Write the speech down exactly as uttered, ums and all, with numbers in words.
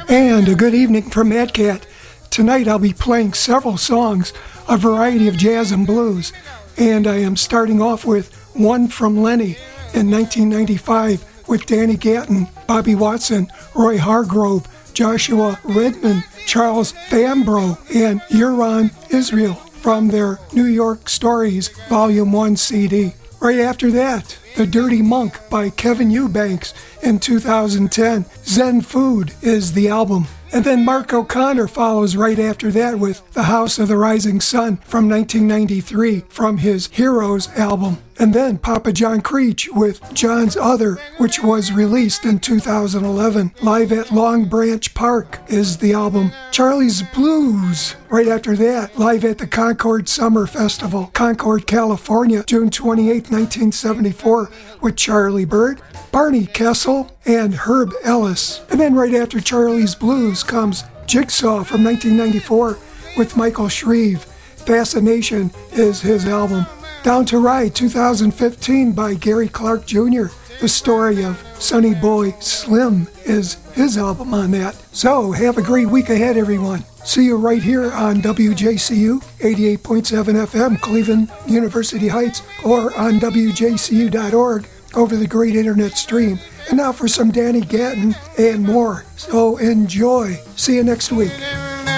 And a good evening from Mad Cat. Tonight I'll be playing several songs, a variety of jazz and blues, and I am starting off with one from Lenny in nineteen ninety-five with Danny Gatton, Bobby Watson, Roy Hargrove, Joshua Redman, Charles Fambro, and Euron Israel from their New York Stories Volume one C D. Right after that, The Dirty Monk by Kevin Eubanks in two thousand ten. Zen Food is the album. And then Mark O'Connor follows right after that with The House of the Rising Sun from nineteen ninety-three from his Heroes album. And then Papa John Creech with John's Other, which was released in two thousand eleven. Live at Long Branch Park is the album. Charlie's Blues. Right after that, live at the Concord Summer Festival, Concord, California, June twenty-eighth, nineteen seventy-four, with Charlie Bird, Barney Kessel, and Herb Ellis. And then right after Charlie's Blues comes Jigsaw from nineteen ninety-four with Michael Shreve. Fascination is his album. Down to Ride two thousand fifteen by Gary Clark Junior The story of Sonny Boy Slim is his album on that. So have a great week ahead, everyone. See you right here on W J C U eighty-eight point seven F M, Cleveland University Heights, or on W J C U dot org over the great internet stream. And now for some Danny Gatton and more. So enjoy. See you next week.